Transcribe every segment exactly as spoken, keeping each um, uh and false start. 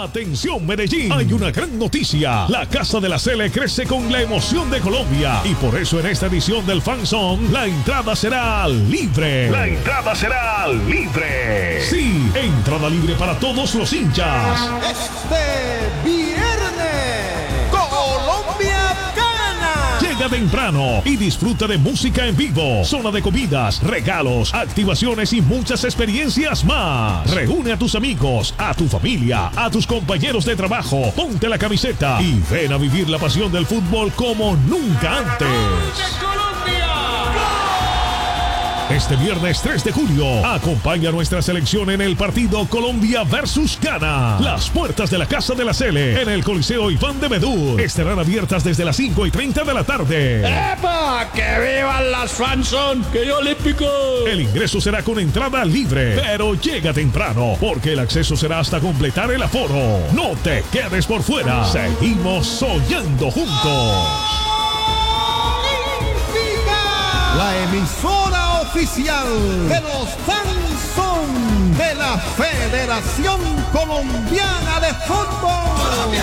Atención Medellín, hay una gran noticia. La Casa de la Cele crece con la emoción de Colombia y por eso en esta edición del Fan Zone la entrada será libre. La entrada será libre. Sí, entrada libre para todos los hinchas. Este viernes, Colombia gana. Llega temprano y disfruta de música en vivo, zona de comidas, regalos, activaciones y muchas experiencias más. Reúne a tus amigos, a tu familia, a tus compañeros de trabajo, ponte la camiseta y ven a vivir la pasión del fútbol como nunca antes. Este viernes tres de julio, acompaña a nuestra selección en el partido Colombia versus Ghana. Las puertas de la Casa de la Cele en el Coliseo Iván de Bedú estarán abiertas desde las cinco y treinta de la tarde. ¡Epa! ¡Que vivan las fanzone! ¡Que olímpico! El ingreso será con entrada libre, pero llega temprano, porque el acceso será hasta completar el aforo. No te quedes por fuera. Seguimos soñando juntos. La emisora oficial de los fanzone de la Federación Colombiana de Fútbol.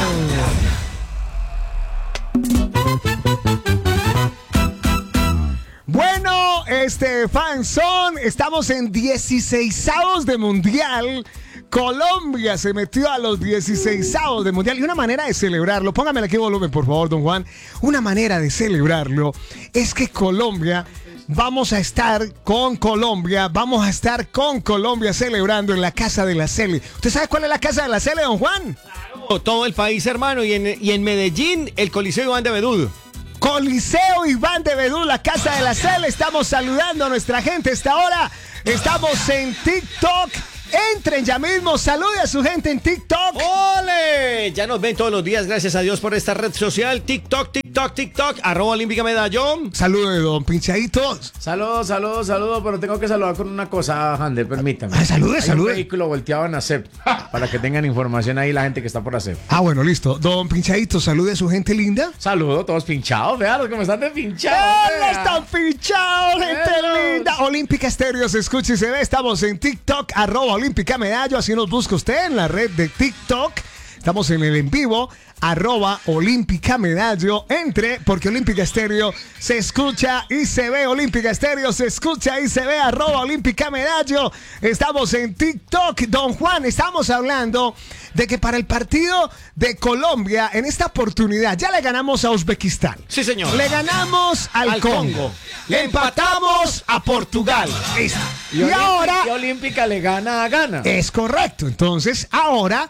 Bueno, este fanzone, estamos en dieciseisavos de Mundial. Colombia se metió a los dieciseisavos de Mundial y una manera de celebrarlo, póngame aquí volumen por favor, don Juan, una manera de celebrarlo es que Colombia, vamos a estar con Colombia, vamos a estar con Colombia celebrando en la Casa de la Cele. ¿Usted sabe cuál es la Casa de la Cele, don Juan? Claro, todo el país, hermano, y en, y en Medellín, el Coliseo Iván de Bedú. Coliseo Iván de Bedú, la Casa de la Cele, estamos saludando a nuestra gente esta hora, estamos en TikTok. Entren ya mismo, salude a su gente en TikTok. ¡Ole! Ya nos ven todos los días, gracias a Dios por esta red social. TikTok, TikTok, TikTok, arroba Olímpica Medallón. Salude, don Pinchaditos. Saludos, saludos, saludos, pero tengo que saludar con una cosa, Ander, permítame. Ah, salude, Hay salude. un vehículo volteado en ASEP, para que tengan información ahí la gente que está por ASEP. Ah, bueno, listo. Don Pinchaditos, salude a su gente linda. Saludos, todos pinchados, vean los que me están de pinchados. ¡Hola, están pinchados, gente Velos. linda! Olímpica Estéreo se escucha y se ve. Estamos en TikTok, arroba Olímpica Medallo. Así nos busca usted en la red de TikTok. Estamos en el en vivo, arroba Olímpica Medallo. Entre, porque Olímpica Estéreo se escucha y se ve. Olímpica Estéreo se escucha y se ve, arroba Olímpica Medallo. Estamos en TikTok. Don Juan, estamos hablando de que para el partido de Colombia, en esta oportunidad, ya le ganamos a Uzbekistán. Sí, señor. Le ganamos al, Al Congo. Congo. Le empatamos a Portugal. Listo. Y, Y, Olímpica- ahora... y Olímpica le gana a Ghana. Es correcto. Entonces, ahora...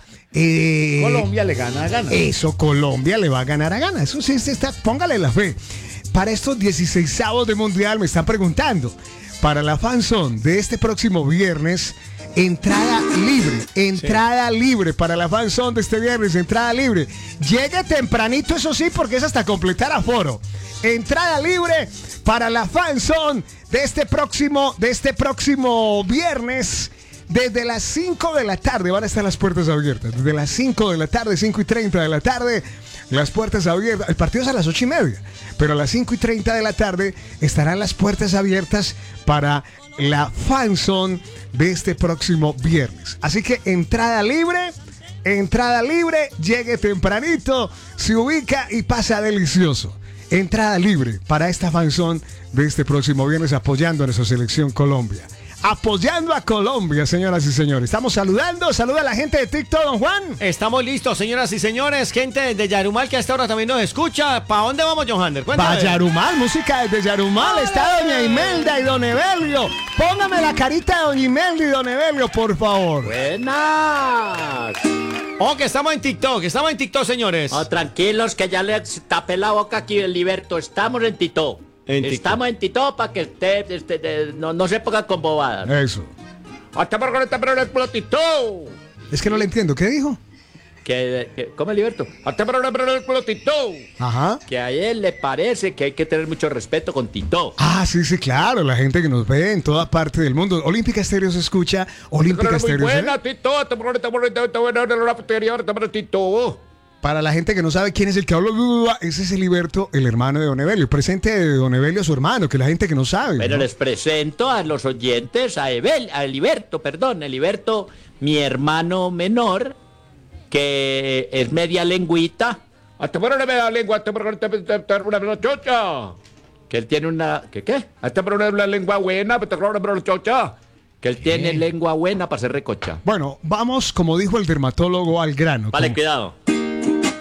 eh, Colombia le gana a Ghana. Eso, Colombia le va a ganar a Ghana. Eso sí, sí está, póngale la fe. Para estos dieciseisavos de Mundial me están preguntando. Para la fanzone de este próximo viernes, entrada libre. Entrada sí. libre para la fanzone de este viernes. Entrada libre. Llegue tempranito, eso sí, porque es hasta completar aforo. Entrada libre para la fanzone de este próximo, de este próximo viernes. Desde las cinco de la tarde van a estar las puertas abiertas. Desde las cinco de la tarde, cinco y treinta de la tarde, las puertas abiertas. El partido es a las ocho y media, pero a las cinco y treinta de la tarde estarán las puertas abiertas para la fanzone de este próximo viernes. Así que entrada libre, entrada libre, llegue tempranito, se ubica y pasa delicioso. Entrada libre para esta fanzone de este próximo viernes, apoyando a nuestra selección Colombia. Apoyando a Colombia, señoras y señores. Estamos saludando, saluda a la gente de TikTok, don Juan. Estamos listos, señoras y señores. Gente de Yarumal que hasta ahora también nos escucha. ¿Para dónde vamos, John Hander? Para Yarumal, música desde Yarumal. Está doña Imelda y don Evelio. Póngame la carita de doña Imelda y don Evelio, por favor. Buenas. Oh, que estamos en TikTok, estamos en TikTok, señores. Oh, tranquilos, que ya le tapé la boca aquí el Liberto. Estamos en TikTok. En Estamos en TikTok para que usted este, de, no, no se ponga con bobadas. Eso. Hasta por con esta pero el TikTok. Es que no le entiendo, ¿qué dijo? Que, que ¿cómo es, Liberto? Hasta por el TikTok. Ajá. Que a él le parece que hay que tener mucho respeto con TikTok. Ah, sí, sí, claro, la gente que nos ve en toda parte del mundo. Olímpica Estéreo se escucha, Olímpica Estéreo se ve. Buena, TikTok, hasta por esta buena la posterior, hasta por TikTok. Para la gente que no sabe quién es el que habla, ese es Heliberto, el hermano de Don Evelio. Presente de Don Evelio, su hermano, que la gente que no sabe. Pero ¿no? les presento a los oyentes, a Evel, a Heliberto, perdón, Heliberto, mi hermano menor, que es media lengüita. Hasta por una media lengua, hasta por una chocha. Que él tiene una... ¿Qué qué? Hasta por una lengua buena, hasta por una chocha. Que él tiene lengua buena para ser recocha. Bueno, vamos, como dijo el dermatólogo, al grano. Vale, Con- cuidado.